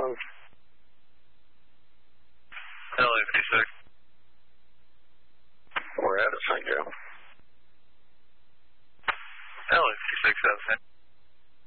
1. LA-56. We're at it, St. Joe. LA-56,